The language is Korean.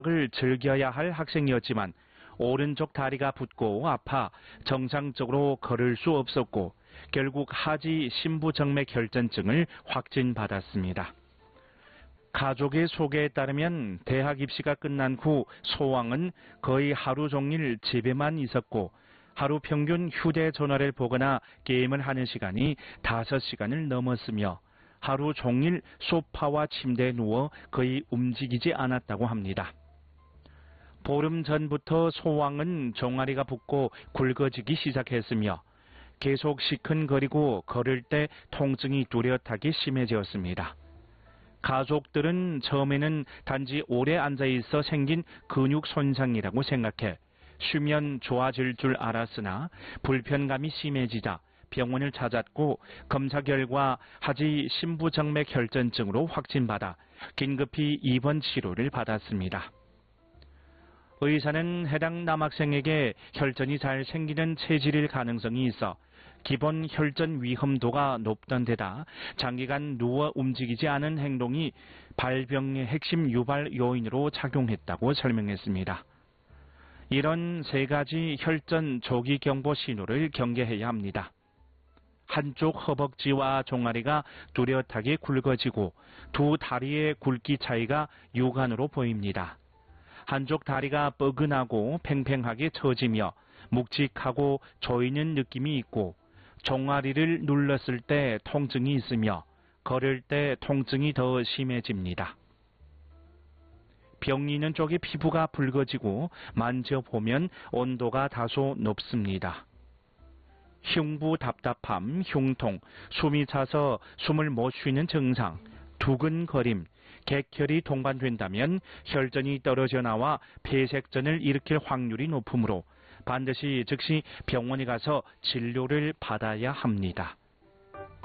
을 즐겨야 할 학생이었지만 오른쪽 다리가 붓고 아파 정상적으로 걸을 수 없었고 결국 하지 심부정맥 혈전증을 확진받았습니다. 가족의 소개에 따르면 대학 입시가 끝난 후 소왕은 거의 하루 종일 집에만 있었고 하루 평균 휴대전화를 보거나 게임을 하는 시간이 5시간을 넘었으며 하루 종일 소파와 침대에 누워 거의 움직이지 않았다고 합니다. 보름 전부터 소왕은 종아리가 붓고 굵어지기 시작했으며 계속 시큰거리고 걸을 때 통증이 뚜렷하게 심해졌습니다. 가족들은 처음에는 단지 오래 앉아있어 생긴 근육 손상이라고 생각해 수면 좋아질 줄 알았으나 불편감이 심해지자 병원을 찾았고 검사 결과 하지 심부정맥 혈전증으로 확진받아 긴급히 입원 치료를 받았습니다. 의사는 해당 남학생에게 혈전이 잘 생기는 체질일 가능성이 있어 기본 혈전 위험도가 높던 데다 장기간 누워 움직이지 않은 행동이 발병의 핵심 유발 요인으로 작용했다고 설명했습니다. 이런 3가지 혈전 조기 경보 신호를 경계해야 합니다. 한쪽 허벅지와 종아리가 뚜렷하게 굵어지고 두 다리의 굵기 차이가 육안으로 보입니다. 한쪽 다리가 뻐근하고 팽팽하게 처지며 묵직하고 조이는 느낌이 있고 종아리를 눌렀을 때 통증이 있으며 걸을 때 통증이 더 심해집니다. 병이 있는 쪽의 피부가 붉어지고 만져보면 온도가 다소 높습니다. 흉부 답답함, 흉통, 숨이 차서 숨을 못 쉬는 증상, 두근거림, 객혈이 동반된다면 혈전이 떨어져 나와 폐색전을 일으킬 확률이 높으므로 반드시 즉시 병원에 가서 진료를 받아야 합니다.